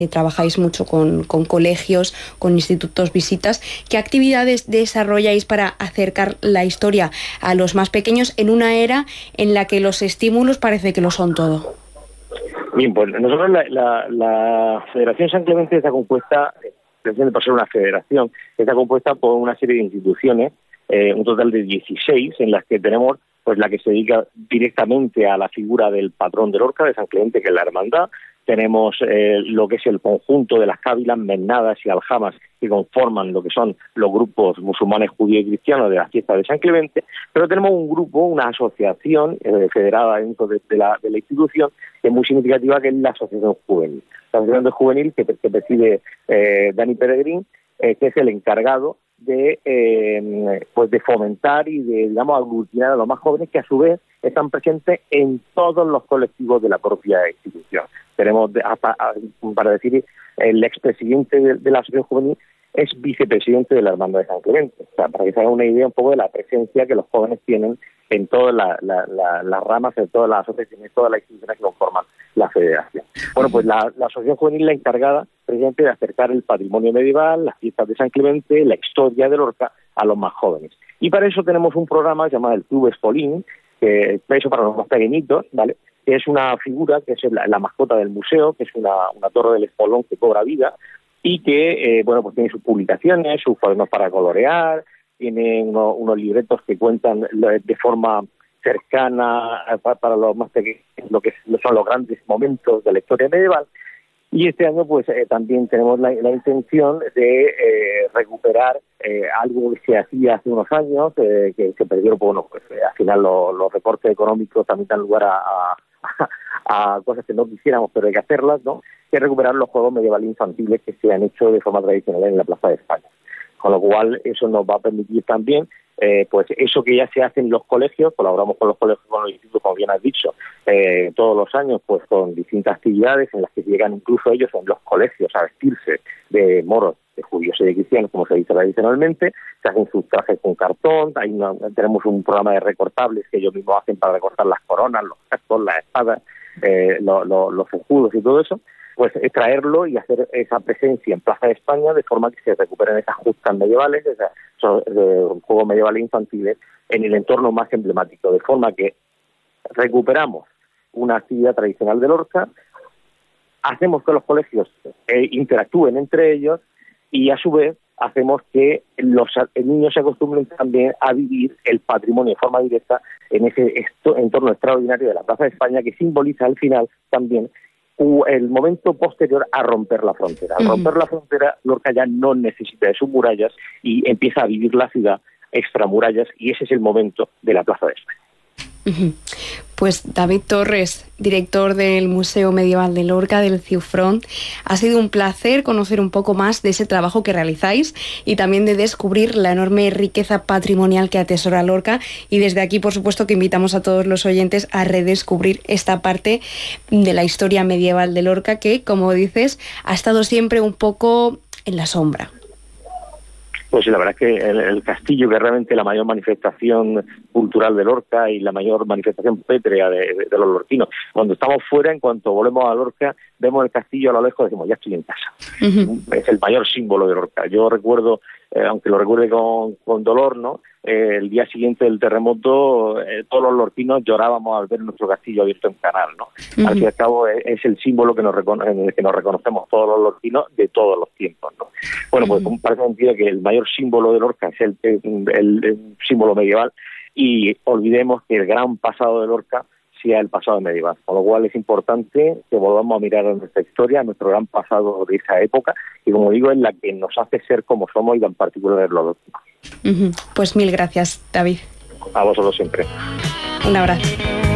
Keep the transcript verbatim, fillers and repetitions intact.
trabajáis mucho con, con colegios, con institutos, visitas. ¿Qué actividades desarrolláis para acercar la historia a los más pequeños en una era en la que los estímulos parece que lo son todo? Bien, pues nosotros la, la, la Federación San Clemente está compuesta, precisamente por ser una federación, está compuesta por una serie de instituciones, eh, un total de dieciséis, en las que tenemos pues la que se dedica directamente a la figura del patrón de Lorca, de San Clemente, que es la hermandad. Tenemos eh, lo que es el conjunto de las cávilas, mesnadas y aljamas que conforman lo que son los grupos musulmanes, judíos y cristianos de la fiesta de San Clemente, pero tenemos un grupo, una asociación eh, federada dentro de, de, la, de la institución, que es muy significativa, que es la Asociación Juvenil. La Asociación Juvenil que, que preside eh, Dani Peregrín, eh, que es el encargado de eh, pues de fomentar y de, digamos, aglutinar a los más jóvenes, que a su vez están presentes en todos los colectivos de la propia institución. Tenemos, de, hasta, para decir, el expresidente de, de la Asociación Juvenil es vicepresidente de la Hermandad de San Clemente. O sea, para que se hagan una idea un poco de la presencia que los jóvenes tienen en todas la, la, la, las ramas, en todas las asociaciones, en todas las instituciones que conforman la federación. Bueno, pues la, la Asociación Juvenil es la encargada, precisamente, de acercar el patrimonio medieval, las fiestas de San Clemente, la historia de Lorca a los más jóvenes. Y para eso tenemos un programa llamado el Club Espolín, que es eso para los más pequeñitos, ¿vale?, que es una figura, que es la, la mascota del museo, que es una, una torre del espolón que cobra vida, y que, eh, bueno, pues tiene sus publicaciones, sus cuadernos para colorear, tiene uno, unos libretos que cuentan de forma cercana para, para los más pequeños lo que son los grandes momentos de la historia medieval. Y este año, pues, eh, también tenemos la, la intención de eh, recuperar eh, algo que se hacía hace unos años, eh, que se perdieron, pues, bueno, pues, eh, al final lo, los recortes económicos también dan lugar a, a, a cosas que no quisiéramos, pero hay que hacerlas, ¿no?, que es recuperar los juegos medievales infantiles que se han hecho de forma tradicional en la Plaza de España. Con lo cual, eso nos va a permitir también, eh, pues eso que ya se hace en los colegios, colaboramos con los colegios, con los institutos, como bien has dicho, eh, todos los años, pues con distintas actividades en las que llegan incluso ellos en los colegios a vestirse de moros, de judíos y de cristianos, como se dice tradicionalmente, se hacen sus trajes con cartón, hay una, tenemos un programa de recortables que ellos mismos hacen para recortar las coronas, los cascos, las espadas, eh, lo, lo, los escudos y todo eso. Pues traerlo y hacer esa presencia en Plaza de España de forma que se recuperen esas justas medievales, esas, esos eh, juegos medievales infantiles en el entorno más emblemático, de forma que recuperamos una actividad tradicional de Lorca, hacemos que los colegios eh, interactúen entre ellos y a su vez hacemos que los niños se acostumbren también a vivir el patrimonio de forma directa en ese esto, entorno extraordinario de la Plaza de España, que simboliza al final también el momento posterior a romper la frontera. Al romper la frontera, Lorca ya no necesita de sus murallas y empieza a vivir la ciudad extramurallas, y ese es el momento de la Plaza de España. Pues David Torres, director del Museo Medieval de Lorca, del Ciufront, ha sido un placer conocer un poco más de ese trabajo que realizáis y también de descubrir la enorme riqueza patrimonial que atesora Lorca, y desde aquí, por supuesto, que invitamos a todos los oyentes a redescubrir esta parte de la historia medieval de Lorca que, como dices, ha estado siempre un poco en la sombra. Pues sí, la verdad es que el, el castillo, que es realmente la mayor manifestación cultural de Lorca y la mayor manifestación pétrea de, de, de los lorquinos. Cuando estamos fuera, en cuanto volvemos a Lorca, vemos el castillo a lo lejos y decimos, ya estoy en casa. Uh-huh. Es el mayor símbolo de Lorca. Yo recuerdo, eh, aunque lo recuerde con, con dolor, ¿no?, eh, el día siguiente del terremoto, eh, todos los lorquinos llorábamos al ver nuestro castillo abierto en canal, ¿no? Uh-huh. Al fin y al cabo, es, es el símbolo que nos recono- en el que nos reconocemos todos los lorquinos de todos los tiempos, ¿no? Bueno, pues uh-huh. parece mentira que el mayor símbolo de Lorca es el, el, el, el símbolo medieval, y olvidemos que el gran pasado de Lorca sea el pasado medieval, con lo cual es importante que volvamos a mirar a nuestra historia, a nuestro gran pasado de esa época, y como digo, es la que nos hace ser como somos, y en particular los lorquinos. Uh-huh. Pues mil gracias, David. A vosotros siempre. Un abrazo.